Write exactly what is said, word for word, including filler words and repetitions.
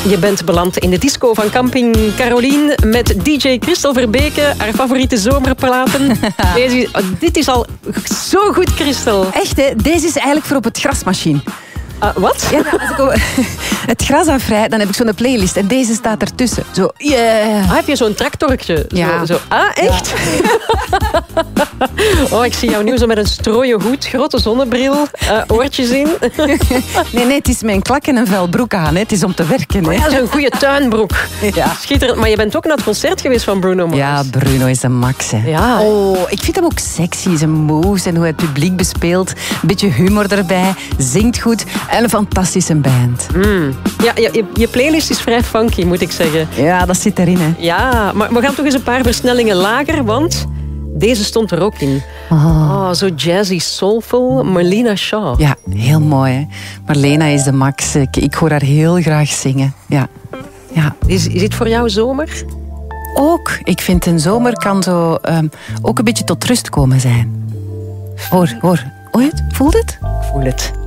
Je bent beland in de disco van Camping Caroline met D J Christel Verbeke, haar favoriete zomerplaten. Deze, dit is al zo goed, Christel. Echt, hè? Deze is eigenlijk voor op het grasmachine. Uh, wat? Ja, als ik op het gras afrijd, dan heb ik zo'n playlist. En deze staat ertussen. Zo, yeah. Ah, heb je zo'n tractortje? Zo, Ja. Zo. Ah, echt? Ja. Oh, ik zie jou nu zo met een strooien hoed, grote zonnebril, uh, oortjes in. Nee, nee, het is mijn klak en een vuil broek aan. Hè. Het is om te werken. Hè. Oh ja, zo'n goede tuinbroek. Ja. Schitterend. Maar je bent ook naar het concert geweest van Bruno Mars. Ja, Bruno is een max. Hè. Ja. Oh, ik vind hem ook sexy. Zijn moves en hoe hij het publiek bespeelt. Een beetje humor erbij. Zingt goed. En een fantastische band. Mm. Ja, je, je, je playlist is vrij funky, moet ik zeggen. Ja, dat zit erin. Hè. Ja, maar we gaan toch eens een paar versnellingen lager, want deze stond er ook in. Oh. Oh, zo jazzy, soulful. Marlena Shaw. Ja, heel mooi. Hè. Marlena is de max. Ik, ik hoor haar heel graag zingen. Ja. Ja. Is, is dit voor jou zomer? Ook. Ik vind een zomer kan zo um, ook een beetje tot rust komen zijn. Hoor, hoor. Hoor je het? Voelt het? Ik voel het.